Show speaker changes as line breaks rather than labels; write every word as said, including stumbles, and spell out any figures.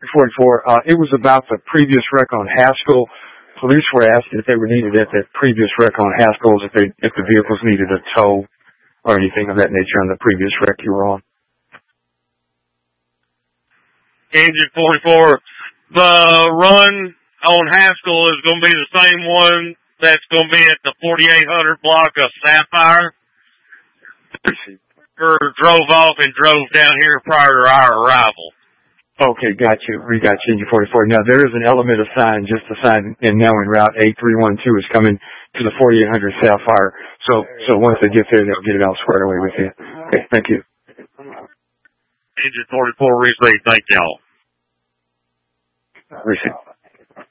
forty-four, uh, it was about the previous wreck on Haskell. Police were asking if they were needed at that previous wreck on Haskell's, if they, if the vehicles needed a tow or anything of that nature on the previous wreck you were on.
Engine forty-four, the run on Haskell is going to be the same one that's going to be at the forty-eight hundred block of Sapphire. Or drove off and drove down here prior to our arrival.
Okay, got you. We got you, Engine forty-four. Now, there is an element of sign, just a sign, and now in route eight three one two is coming to the forty-eight hundred Sapphire. So, so once they get there, they'll get it all squared away with you. Okay, thank you.
Engine forty-four received. Thank y'all.
Receive.